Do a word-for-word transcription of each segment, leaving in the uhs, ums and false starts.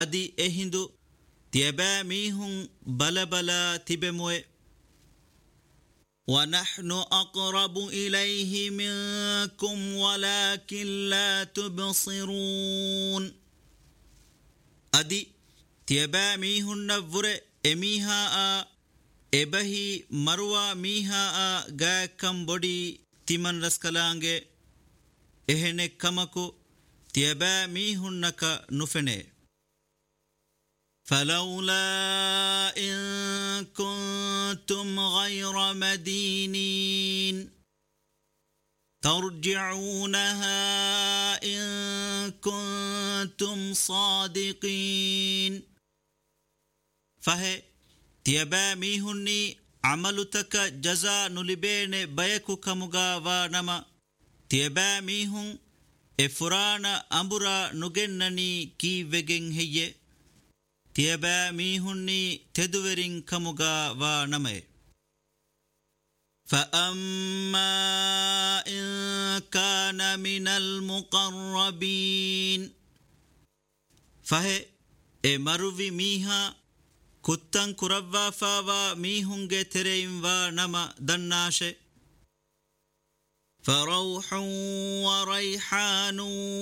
adi ehindu tiaba mihun balabala tibemwe ونحن أقرب إليه منكم ولكن لا تبصرون أدي تيبا ميهن نفر إميها إبهي مروى ميها غا كم بدي تمن رسكلانge إهنه كمكو تيبا ميهن نك نفنه فلولا إن كنتم غير مدينين ترجعونها إن كنتم صادقين فهي تيبا ميهني عملتك جزاء نلبين بيكو كمغا ونما تيبا ميهن إفرانا أمبرا نغنني كي وگن هي تيبا ميهني تدورين كمغا ونما فأما إن كان من المقربين فهي مروي ميها كتن كربا فاوا ميهنگ ترين ونما دناشه فروح وريحان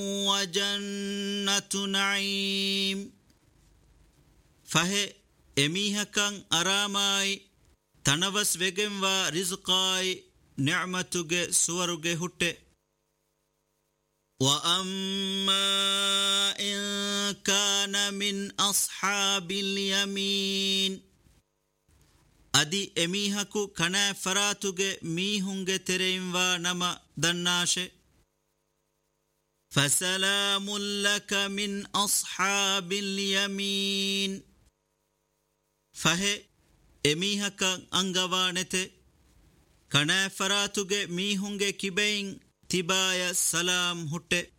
وجنة نعيم فهي اميها كان أراماي تنوس وگم و رزقاي نعمتوگ سوروگ هٹه وأما إن كان من أصحاب اليمين أدي أميهكو كنا فراتوگ ميهنگ ترين و نما دناشه فسلام لك من أصحاب اليمين فهي أميهكا أنغوانته كنا فراتوگ ميهنگ كبين تبايا سلام هٹه